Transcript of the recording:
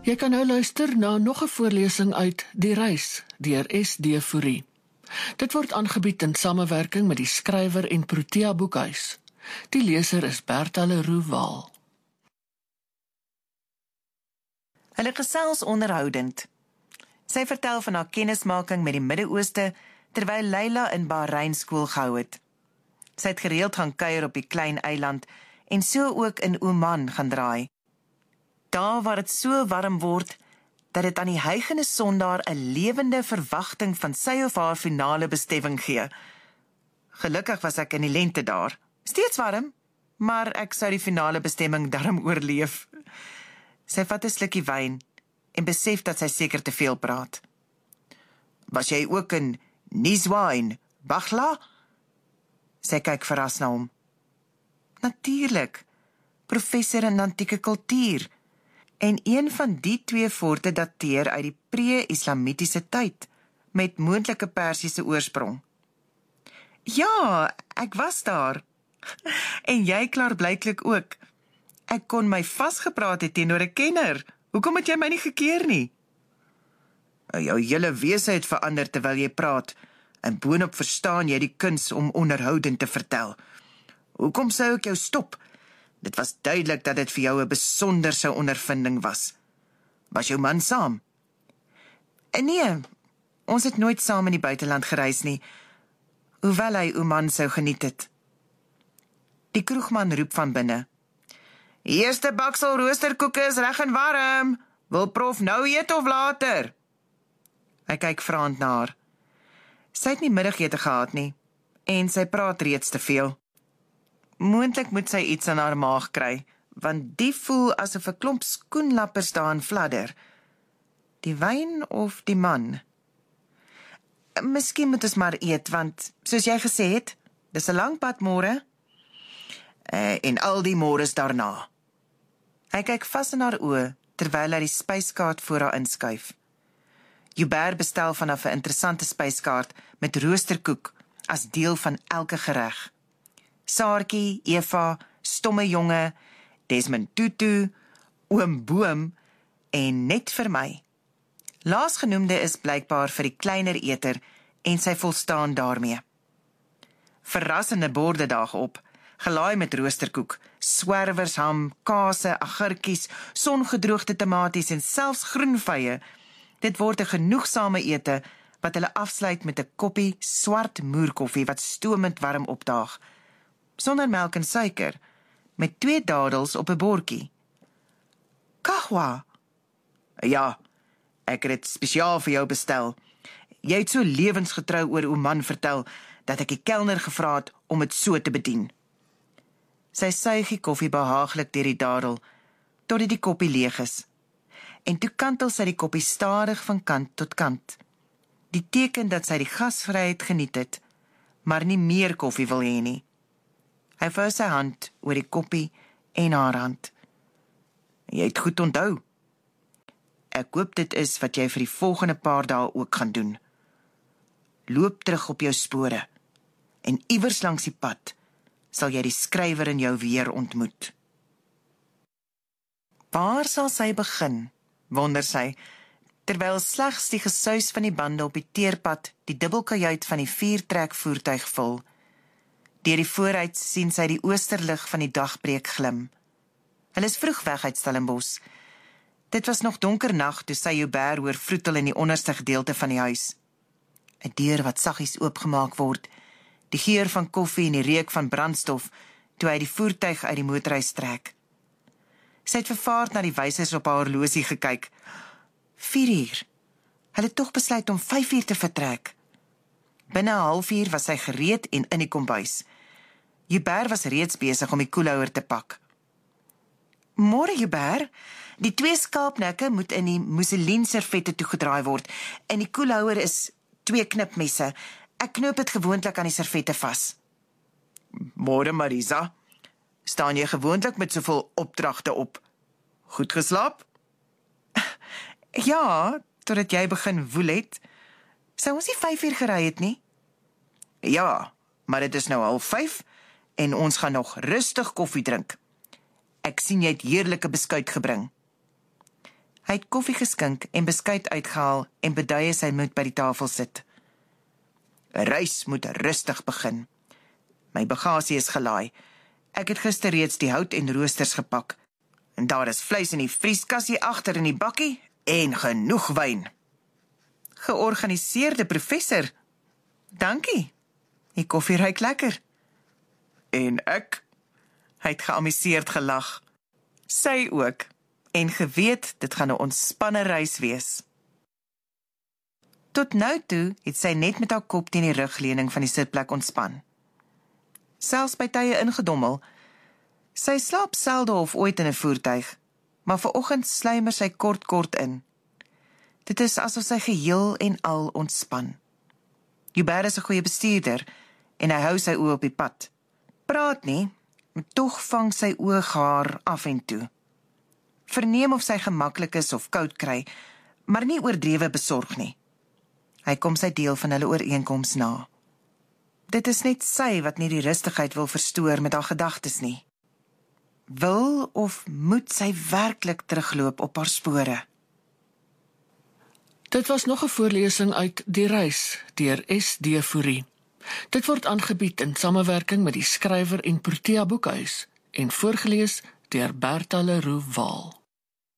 Jy kan nou luister na nog 'n voorlesing uit Die Reis deur S.D. Fourie. Dit word aangebied in samewerking met die skrywer en Protea Boekhuis. Die leser is Bertha Leroux Waal. Hulle gesels onderhoudend. Sy vertel van haar kennismaking met die Midde-Ooste terwyl Leila in Bahrein skool gehou het. Sy het gereeld gaan kuier op die klein eiland en so ook in Oman gaan draai. Daar waar het so warm word, dat het aan die hygende son daar 'n lewende verwagting van sy of haar finale bestemming gee. Gelukkig was ek in die lente daar. Steeds warm, maar ek sou die finale bestemming darm oorleef. Sy vat 'n slukkie wyn en besef dat sy seker te veel praat. Was jy ook in Nizwa en Baghla? Sy kyk verras na hom. Natuurlik, professor in antieke kultuur. En een van die twee forte dateer uit die pre-islamitiese tyd, met moontlike Persiese oorsprong. Ja, ek was daar. En jy klaarblyklik ook. Ek kon my vasgepraat het teenoor 'n kenner. Hoekom het jy my nie gekeer nie? Jou hele wese het verander terwyl jy praat, en boonop verstaan jy die kuns om onderhoudend te vertel. Hoekom sou ek jou stop? Dit was duidelik dat dit vir jou 'n besonderse ondervinding was. Was jou man saam? Nee, ons het nooit saam in die buiteland gereis nie, hoewel hy Oman sou geniet het. Die kroegman roep van binne. Eerste baksel roosterkoeke is reg en warm. Wil prof nou eet of later? Hy kyk vraend na haar. Sy het nie middagete gehad nie, en sy praat reeds te veel. Moontlik moet sy iets aan haar maag kry, want die voel asof 'n klomp skoenlappers daarin fladder. Die wyn of die man? Miskien moet ons maar eet, want, soos jy gesê het, dis 'n lang pad môre. En al die môres daarna. Hy kyk vas in haar oë, terwyl hy die spyskaart voor haar inskuif. Joubert bestel vanaf 'n interessante spyskaart met roosterkoek as deel van elke gereg. Saartjie, Eva, Stomme Jonge, Desmond Tutu, Oom Boom en net vir my. Laasgenoemde is blykbaar vir die kleiner eter en sy volstaan daarmee. Verrassende borde daag op, gelaai met roosterkoek, swerwersham, kase, agurkies, songedroogde tomaties en selfs groenvye. Dit word 'n genoegsame ete wat hulle afsluit met 'n koppie swart moerkoffie wat stomend warm opdaag, sonder melk en suiker, met 2 dadels op 'n bordjie. Kahwa? Ja, ek het dit spesiaal vir jou bestel. Jy het so lewensgetrou oor Oman vertel, dat ek die kelner gevra het om dit so te bedien. Sy suig die koffie behaaglik deur die dadel, totdat die koppie leeg is. En toe kantel sy die koppie stadig van kant tot kant. Die teken dat sy die gasvryheid geniet het, maar nie meer koffie wil hê nie. Hy vou sy hand oor die koppie en haar hand. Jy het goed onthou. Ek hoop dit is wat jy vir die volgende paar dae ook gaan doen. Loop terug op jou spore, en iewers langs die pad sal jy die skrywer in jou weer ontmoet. Waar sal sy begin, wonder sy, terwyl slegs die gesuis van die bande op die teerpad die dubbelkajuit van die 4-trekvoertuig vul. Deur die vooruit sien sy die oosterlig van die dagbreek glim. Hulle is vroeg weg uit Stellenbosch. Dit was nog donker nag toe sy Joubert hoor vroetel in die onderste gedeelte van die huis. 'n Deur wat saggies oopgemaak word, die geur van koffie en die reuk van brandstof, toe hy die voertuig uit die motorhuis trek. Sy het vervaard na die wysers op haar horlosie gekyk. 4 uur. Hulle het tog besluit om 5 uur te vertrek. Binne 'n halfuur was sy gereed en in die kombuis. Joubert was reeds besig om die koelhouer te pak. Môre, Joubert. Die 2 skaapnekke moet in die mousseline servette toegedraai word, en die koelhouer is 2 knipmesse. Ek knoop dit gewoonlik aan die servette vas. Môre, Marisa. Staan jy gewoonlik met soveel opdragte op? Goed geslaap? Ja, totdat jy begin woel het. Sou ons nie 5 uur gery het nie? Ja, maar dit is nou al 5 en ons gaan nog rustig koffie drink. Ek sien jy het heerlike beskuit gebring. Hy het koffie geskink en beskuit uitgehaal en beduie sy moet by die tafel sit. 'n Reis moet rustig begin. My bagasie is gelaai. Ek het gister reeds die hout en roosters gepak. En daar is vleis in die vrieskas hier agter in die bakkie en genoeg wyn. Georganiseerde professor. Dankie. Die koffie ruik lekker. En ek? Hy het geamuseerd gelag. Sy ook. En geweet, dit gaan 'n ontspanne reis wees. Tot nou toe het sy net met haar kop teen die rugleuning van die sitplek ontspan. Selfs by tye ingedommel. Sy slaap selde of ooit in 'n voertuig, maar vanoggend sluimer sy kort in. Dit is asof sy geheel en al ontspan. Hubert is 'n goeie bestuurder en hy hou sy oë op die pad. Praat nie, maar tog vang sy oog haar af en toe. Verneem of sy gemaklik is of koud kry, maar nie oordrewe besorg nie. Hy kom sy deel van hulle ooreenkoms na. Dit is net sy wat nie die rustigheid wil verstoor met haar gedagtes nie. Wil of moet sy werklik terugloop op haar spore? Dit was nog 'n voorlesing uit Die Reis deur S.D. Fourie. Dit word aangebied in samewerking met die Skrywer en Protea Boekhuis en voorgeles deur Bertha Leroux Waal.